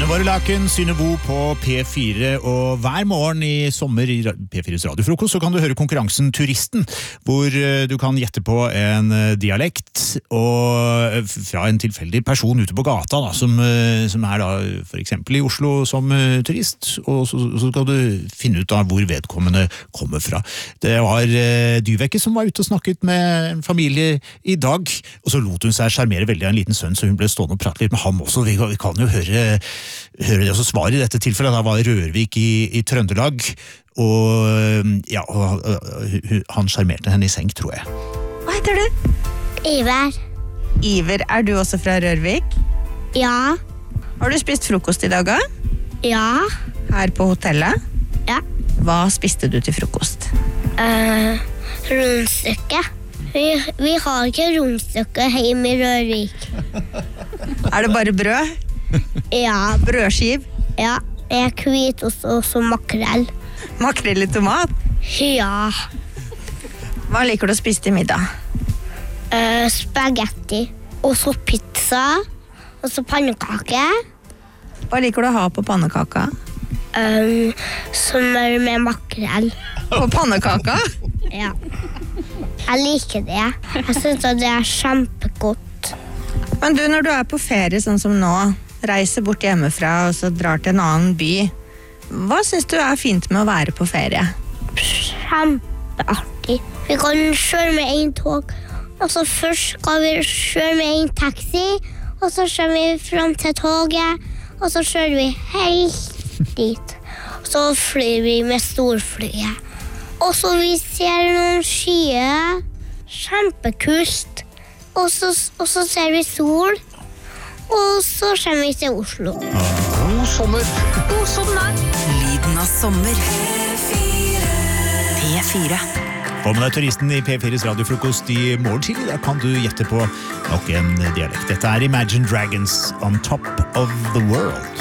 Gunvor Laken, Synevo på P4, og hver morgen i sommer i P4s radiofrokost så kan du høre konkurransen Turisten, hvor du kan gjette på en dialekt og fra en tilfeldig person ute på gata da, som da for eksempel i Oslo som turist, og så skal du finne ut av hvor vedkommende kommer fra. Det var Dyveke som var ute og snakket med en familie i dag, og så lot hun seg sjarmere veldig av en liten sønn, så hun ble stående og prate litt med ham også. Vi kan jo høre det også svar i dette tilfellet. Da var Rørvik i Trøndelag, og ja, han sjarmerte henne i seng, tror jeg. Hva heter du? Iver. Iver, du også fra Rørvik? Ja. Har du spist frokost i dag, da? Ja. Her på hotellet? Ja. Hva spiste du til frokost? Rundstykke. Vi har ikke rundstykke hjemme i Rørvik. Det bare brød? Ja. Brødskiv? Ja, jeg hvit også makrell. Makrell i tomat? Ja. Hva liker du å spise til middag? Spagetti, og så pizza, og så pannekake. Hva liker du å ha på pannekaka? Smør med makrell. På pannekaka? Ja. Jeg liker det. Jeg synes at det kjempegodt. Men du, når du på ferie sånn som nå, reiser bort hjemmefra og så drar til en annen by, hva synes du fint med å være på ferie? Kjempeartig. Vi kan kjøre med en tog, og så først skal vi kjøre med en taxi, og så kjører vi frem til toget, og så kjører vi helt dit. Og så flyr vi med storflyet. Og så vi ser noen skyer, kjempekult. Og så ser vi sol, og så kommer vi til Oslo. God sommer! God sommer! Lyden av sommer. P4. Få med deg Turisten i P4s radiofrokost i morgen tidlig. Da kan du gjette på nok en dialekt. Dette Imagine Dragons, On Top of the World.